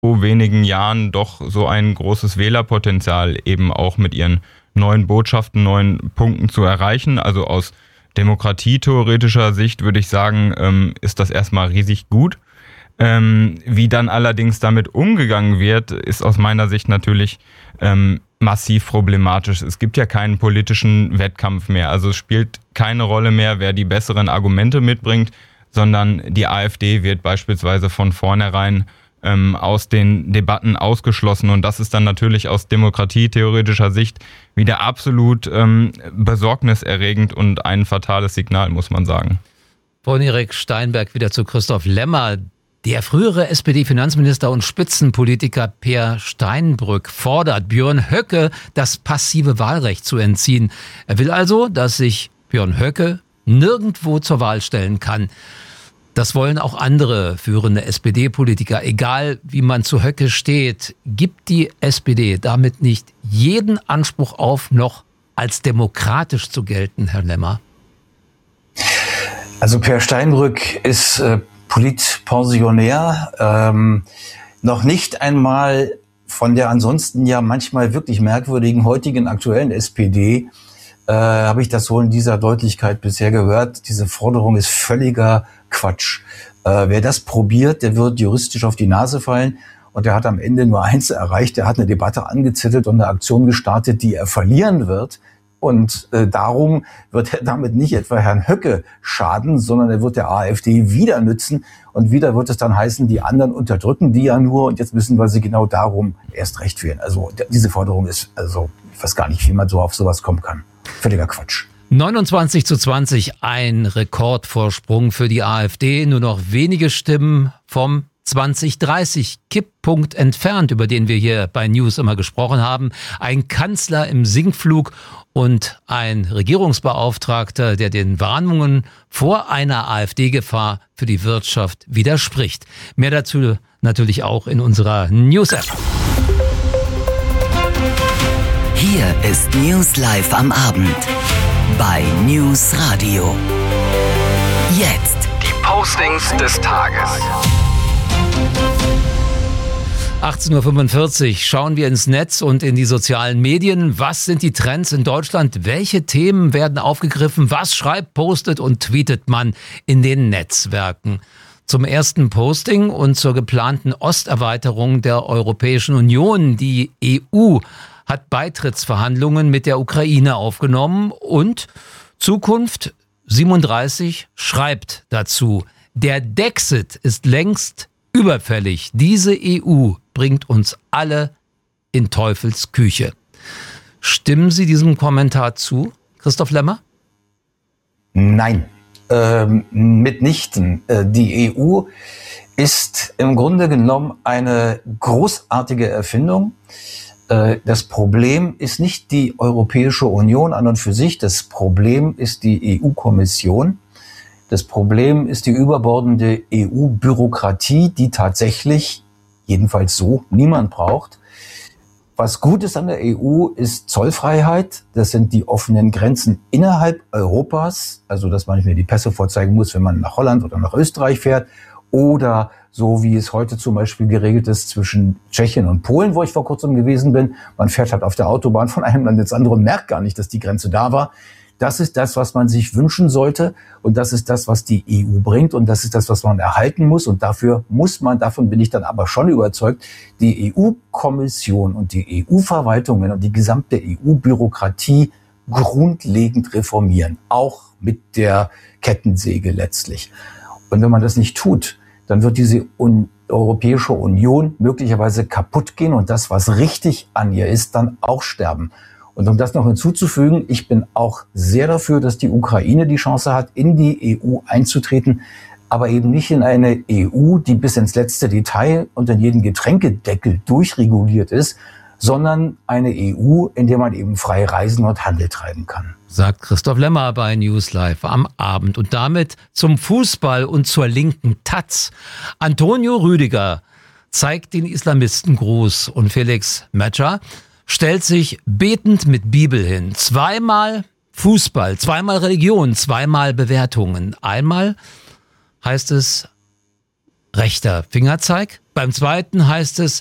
wenigen Jahren doch so ein großes Wählerpotenzial eben auch mit ihren neuen Botschaften, neuen Punkten zu erreichen. Also aus demokratietheoretischer Sicht würde ich sagen, ist das erstmal riesig gut. Wie dann allerdings damit umgegangen wird, ist aus meiner Sicht natürlich massiv problematisch. Es gibt ja keinen politischen Wettkampf mehr. Also es spielt keine Rolle mehr, wer die besseren Argumente mitbringt, sondern die AfD wird beispielsweise von vornherein aus den Debatten ausgeschlossen. Und das ist dann natürlich aus demokratietheoretischer Sicht wieder absolut besorgniserregend und ein fatales Signal, muss man sagen. Von Erik Steinberg wieder zu Christoph Lemmer. Der frühere SPD-Finanzminister und Spitzenpolitiker Peer Steinbrück fordert Björn Höcke, das passive Wahlrecht zu entziehen. Er will also, dass sich Björn Höcke nirgendwo zur Wahl stellen kann. Das wollen auch andere führende SPD-Politiker. Egal, wie man zu Höcke steht, gibt die SPD damit nicht jeden Anspruch auf, noch als demokratisch zu gelten, Herr Lemmer? Also Peer Steinbrück ist Politpensionär, noch nicht einmal von der ansonsten ja manchmal wirklich merkwürdigen heutigen aktuellen SPD habe ich das so in dieser Deutlichkeit bisher gehört. Diese Forderung ist völliger Quatsch. Wer das probiert, der wird juristisch auf die Nase fallen und der hat am Ende nur eins erreicht. Er hat eine Debatte angezettelt und eine Aktion gestartet, die er verlieren wird. Und darum wird er damit nicht etwa Herrn Höcke schaden, sondern er wird der AfD wieder nützen. Und wieder wird es dann heißen, die anderen unterdrücken die ja nur. Und jetzt müssen wir sie genau darum erst recht wählen. Also diese Forderung ist, ich weiß gar nicht, wie man so auf sowas kommen kann. Völliger Quatsch. 29:20, ein Rekordvorsprung für die AfD. Nur noch wenige Stimmen vom 2030-Kipppunkt entfernt, über den wir hier bei News immer gesprochen haben. Ein Kanzler im Sinkflug und ein Regierungsbeauftragter, der den Warnungen vor einer AfD-Gefahr für die Wirtschaft widerspricht. Mehr dazu natürlich auch in unserer News-App. Hier ist News Live am Abend bei News Radio. Jetzt die Postings des Tages. 18:45 Uhr schauen wir ins Netz und in die sozialen Medien. Was sind die Trends in Deutschland? Welche Themen werden aufgegriffen? Was schreibt, postet und tweetet man in den Netzwerken? Zum ersten Posting und zur geplanten Osterweiterung der Europäischen Union. Die EU hat Beitrittsverhandlungen mit der Ukraine aufgenommen und Zukunft 37 schreibt dazu: Der Dexit ist längst überfällig. Diese EU bringt uns alle in Teufels Küche. Stimmen Sie diesem Kommentar zu, Christoph Lemmer? Nein, mitnichten. Die EU ist im Grunde genommen eine großartige Erfindung. Das Problem ist nicht die Europäische Union an und für sich. Das Problem ist die EU-Kommission. Das Problem ist die überbordende EU-Bürokratie, die tatsächlich, jedenfalls so, niemand braucht. Was gut ist an der EU, ist Zollfreiheit. Das sind die offenen Grenzen innerhalb Europas. Also, dass man nicht mehr die Pässe vorzeigen muss, wenn man nach Holland oder nach Österreich fährt. Oder so wie es heute zum Beispiel geregelt ist zwischen Tschechien und Polen, wo ich vor kurzem gewesen bin. Man fährt halt auf der Autobahn von einem Land ins andere und merkt gar nicht, dass die Grenze da war. Das ist das, was man sich wünschen sollte. Und das ist das, was die EU bringt. Und das ist das, was man erhalten muss. Und dafür muss man, davon bin ich dann aber schon überzeugt, die EU-Kommission und die EU-Verwaltungen und die gesamte EU-Bürokratie grundlegend reformieren. Auch mit der Kettensäge letztlich. Und wenn man das nicht tut, dann wird diese Europäische Union möglicherweise kaputt gehen und das, was richtig an ihr ist, dann auch sterben. Und um das noch hinzuzufügen, ich bin auch sehr dafür, dass die Ukraine die Chance hat, in die EU einzutreten, aber eben nicht in eine EU, die bis ins letzte Detail und in jeden Getränkedeckel durchreguliert ist, sondern eine EU, in der man eben frei reisen und Handel treiben kann. Sagt Christoph Lemmer bei News Live am Abend. Und damit zum Fußball und zur linken Taz. Antonio Rüdiger zeigt den Islamistengruß und Felix Metscher stellt sich betend mit Bibel hin. Zweimal Fußball, zweimal Religion, zweimal Bewertungen. Einmal heißt es, rechter Fingerzeig. Beim zweiten heißt es